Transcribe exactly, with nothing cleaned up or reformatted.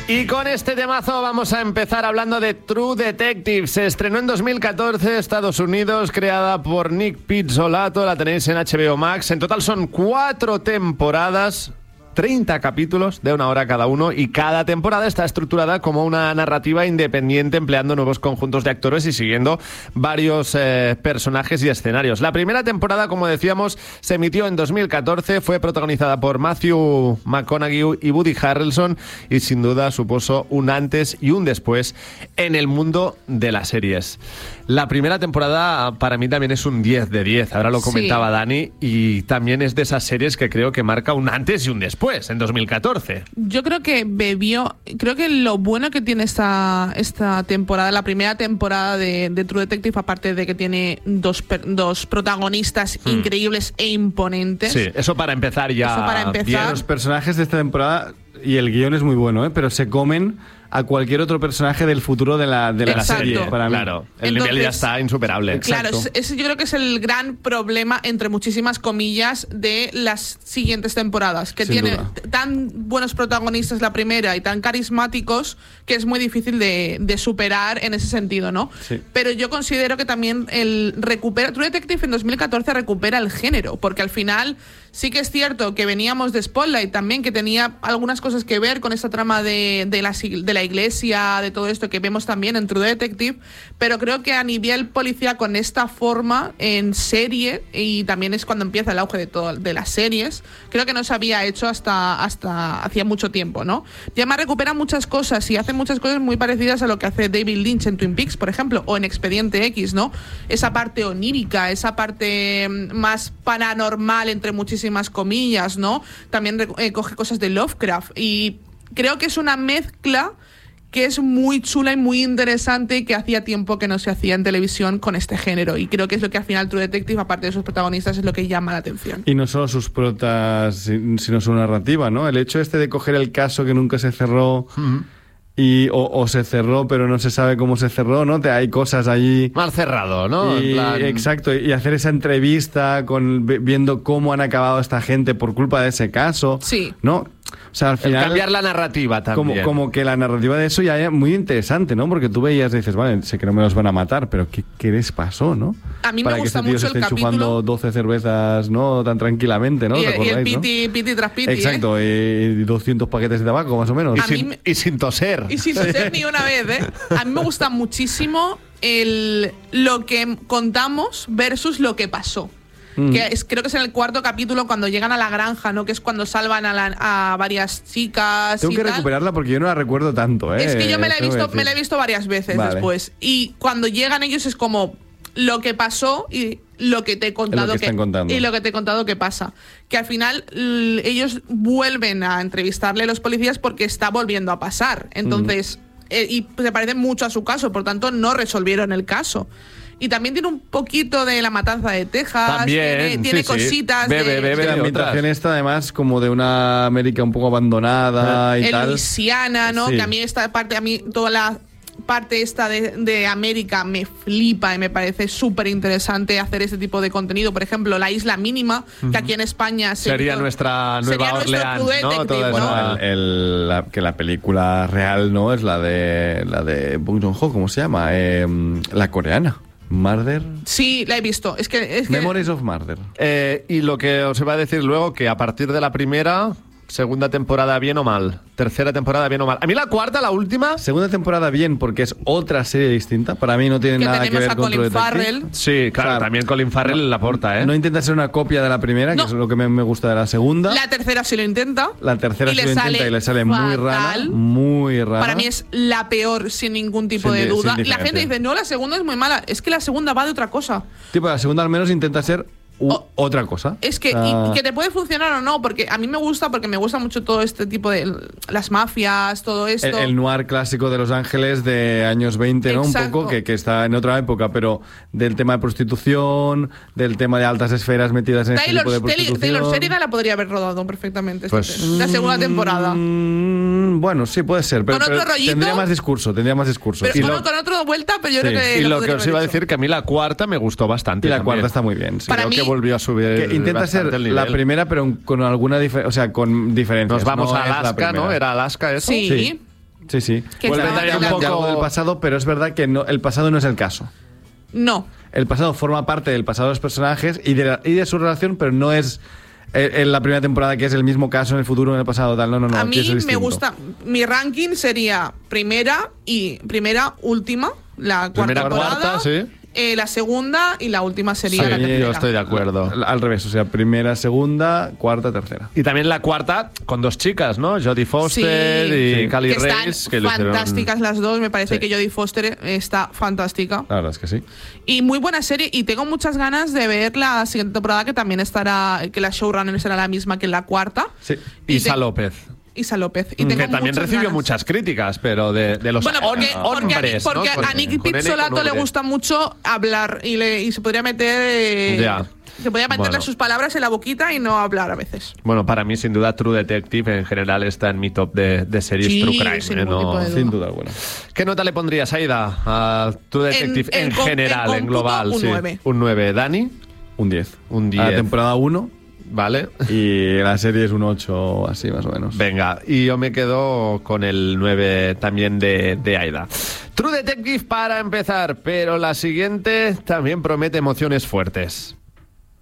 Y con este temazo vamos a empezar hablando de True Detective. Se estrenó en dos mil catorce, Estados Unidos, creada por Nick Pizzolatto. La tenéis en H B O Max. En total son cuatro temporadas, treinta capítulos de una hora cada uno, y cada temporada está estructurada como una narrativa independiente, empleando nuevos conjuntos de actores y siguiendo varios eh, personajes y escenarios. La primera temporada, como decíamos, se emitió en dos mil catorce, fue protagonizada por Matthew McConaughey y Woody Harrelson, y sin duda supuso un antes y un después en el mundo de las series. La primera temporada para mí también es un diez de diez, ahora lo comentaba sí. Dani, y también es de esas series que creo que marca un antes y un después, en dos mil catorce. Yo creo que bebió, creo que lo bueno que tiene esta, esta temporada, la primera temporada de, de True Detective, aparte de que tiene dos, dos protagonistas hmm. increíbles e imponentes. Sí, eso para empezar ya. Eso para empezar. Bien, los personajes de esta temporada, y el guión es muy bueno, ¿eh? Pero se comen a cualquier otro personaje del futuro de la, de la serie. Para mí. Claro, el Entonces, nivel ya está insuperable. Claro, es, es, yo creo que es el gran problema, entre muchísimas comillas, de las siguientes temporadas, que Sin tiene duda. tan buenos protagonistas la primera y tan carismáticos que es muy difícil de, de superar en ese sentido, ¿no? Sí. Pero yo considero que también el recupera True Detective en dos mil catorce recupera el género, porque al final sí que es cierto que veníamos de Spotlight también, que tenía algunas cosas que ver con esta trama de, de, la, de la iglesia, de todo esto que vemos también en True Detective, pero creo que a nivel policial, con esta forma en serie, y también es cuando empieza el auge de todo, de las series, creo que no se había hecho hasta, hasta hacía mucho tiempo, ¿no? Y además recupera muchas cosas y hace muchas cosas muy parecidas a lo que hace David Lynch en Twin Peaks, por ejemplo, o en Expediente X, ¿no? Esa parte onírica, esa parte más paranormal, entre muchísimas comillas, ¿no? También eh, coge cosas de Lovecraft, y creo que es una mezcla que es muy chula y muy interesante, y que hacía tiempo que no se hacía en televisión con este género, y creo que es lo que al final True Detective, aparte de sus protagonistas, es lo que llama la atención. Y no solo sus protas, sino su narrativa, ¿no? El hecho este de coger el caso que nunca se cerró, uh-huh. y o, o se cerró pero no se sabe cómo se cerró, ¿no? Te, hay cosas allí mal cerrado, ¿no? Y, en plan... Exacto, y hacer esa entrevista con viendo cómo han acabado esta gente por culpa de ese caso, sí, ¿no? O sea, al final, el cambiar la narrativa también. Como, como que la narrativa de eso ya es muy interesante, ¿no? Porque tú veías y dices, vale, sé que no me los van a matar, pero ¿qué, qué les pasó, no? A mí Para me gusta que este tío mucho se el estén capítulo... chupando doce cervezas, ¿no? Tan tranquilamente, ¿no? Y, ¿Te acordáis, y el piti, no? piti tras piti, Exacto, ¿eh? y doscientos paquetes de tabaco, más o menos. Y sin, me... y sin toser. Y sin toser ni una vez, ¿eh? A mí me gusta muchísimo el lo que contamos versus lo que pasó. Que es, creo que es en el cuarto capítulo, cuando llegan a la granja, ¿no? Que es cuando salvan a, la, a varias chicas. Tengo y que tal. recuperarla porque yo no la recuerdo tanto, ¿eh? Es que yo me la he visto, me la he visto varias veces vale. después. Y cuando llegan ellos es como lo que pasó y lo que te he contado lo que que, y lo que te he contado que pasa. Que al final l- ellos vuelven a entrevistarle a los policías porque está volviendo a pasar. Entonces, mm. eh, y se parece mucho a su caso, por tanto no resolvieron el caso. Y también tiene un poquito de La Matanza de Texas. También, tiene, tiene sí, cositas. Sí. Bebe, de, bebe, de la ambientación esta, además, como de una América un poco abandonada y en tal. Luisiana, ¿no? Sí. Que a mí esta parte, a mí toda la parte esta de, de América me flipa y me parece súper interesante hacer este tipo de contenido. Por ejemplo, La Isla Mínima, uh-huh. que aquí en España se sería hizo, nuestra Nueva Orleans, ¿no? Toda bueno, el, el, la, que la película real, ¿no? Es la de la de Bong Joon-ho, ¿cómo se llama? Eh, la coreana. Murder. Sí, la he visto. Es que, es que... Memories of Murder. Eh, y lo que os iba a decir luego, que a partir de la primera, segunda temporada bien o mal, tercera temporada bien o mal. A mí la cuarta, la última... Segunda temporada bien, porque es otra serie distinta. Para mí no tiene que nada que ver con True Detective. Farrell. Sí, claro, o sea, también Colin Farrell no, la aporta, ¿eh? No intenta ser una copia de la primera, no. que es lo que me, me gusta de la segunda. La tercera sí lo intenta. La tercera sí lo intenta y le sale fatal. muy rara. Muy rara. Para mí es la peor, sin ningún tipo sin, de duda. sin la gente dice, no, la segunda es muy mala. Es que la segunda va de otra cosa. Tipo, la segunda al menos intenta ser U- oh, otra cosa. Es que, uh, y, que te puede funcionar o no, porque a mí me gusta, porque me gusta mucho todo este tipo de las mafias, todo esto. El, el noir clásico de Los Ángeles de años veinte, ¿no? Exacto. Un poco, que, que está en otra época, pero del tema de prostitución, del tema de altas esferas metidas en Taylor, este tipo de prostitución. Taylor Sheridan la podría haber rodado perfectamente. Pues, este, la segunda temporada. Mmm, bueno, sí, puede ser, pero, con otro pero rollito, tendría más discurso, tendría más discurso. Pero y con, lo, con otra vuelta, pero yo sí. creo que... Y lo que os iba a hecho. decir, que a mí la cuarta me gustó bastante. Y la también. cuarta está muy bien. Sí. Para creo mí, que volvió a subir. Que intenta ser la primera, pero con alguna diferencia, o sea, con diferencias. Nos vamos no a Alaska, ¿no? ¿Era Alaska eso? Sí. sí. Sí, sí. Que Vuelve está- a hablar un de algo poco- del pasado, pero es verdad que no, el pasado no es el caso. No. El pasado forma parte del pasado de los personajes y de, la- y de su relación, pero no es eh, en la primera temporada que es el mismo caso en el futuro, en el pasado, tal. No, no, no. a aquí mí es me distinto. gusta. Mi ranking sería primera y primera, última, la cuarta Primera, temporada. cuarta, sí. eh, la segunda y la última sería Sí, la tercera. yo estoy de acuerdo. Al revés, o sea, primera, segunda, cuarta, tercera. Y también la cuarta con dos chicas, ¿no? Jodie Foster Sí. y Sí. Callie Que están Reyes. Que lo hicieron- fantásticas las dos. Me parece Sí. que Jodie Foster está fantástica. La verdad es que sí. Y muy buena serie. Y tengo muchas ganas de ver la siguiente temporada, que también estará, que la showrunner será la misma que en la cuarta. Sí. Y Isa te- López. Isa López. Y Que tengo también muchas recibió ganas. muchas críticas, pero de, de los Bueno, porque, hom- porque, a- hombres, ¿no? porque Con- a Nick con N y Pizzolato con le V. gusta mucho hablar y, le, y se podría meter eh, Ya. se podría meterle Bueno. sus palabras en la boquita y no hablar a veces. Bueno, para mí, sin duda, True Detective en general está en mi top de, de series Sí, True Crime. sin ¿eh? ningún tipo No- de duda. Sin duda alguna. ¿Qué nota le pondrías, Aida, a True Detective en, en com- general, en en, cómputo, global? un sí. nueve. Un nueve. ¿Dani? Un diez. Un A la diez. temporada uno Vale. y la serie es un ocho, así más o menos. Venga, y yo me quedo con el nueve también de, de Aida. True Detective para empezar, pero la siguiente también promete emociones fuertes.